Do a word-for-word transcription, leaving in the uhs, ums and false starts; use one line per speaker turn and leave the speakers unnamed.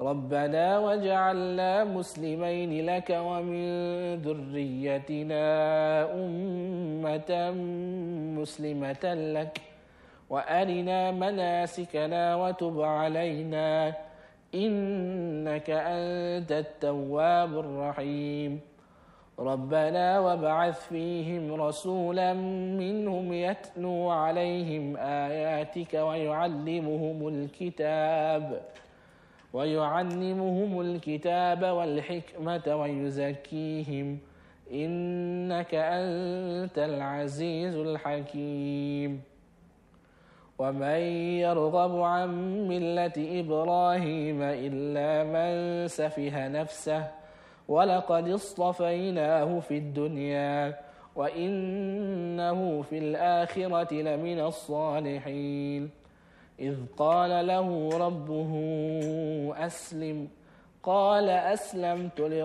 ربنا واجعلنا مسلمين لك ومن ذريتنا أمة مسلمة لك وأرنا مناسكنا وتب علينا إنك أنت التواب الرحيم ربنا وابعث فيهم رسولا منهم يتلو عليهم آياتك ويعلمهم الكتاب ويعلمهم الكتاب والحكمة ويزكيهم إنك أنت العزيز الحكيم ومن يرغب عن ملة إبراهيم إلا من سفه نفسه ولقد اصطفيناه في الدنيا وإنه في الآخرة لمن الصالحين إذ قال له ربه أسلم قال أسلمت